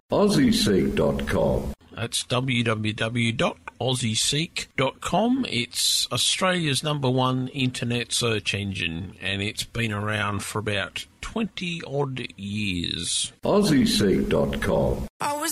AussieSeek.com. That's www.aussieseek.com. It's Australia's #1 internet search engine, and it's been around for about 20-odd years. AussieSeek.com. I was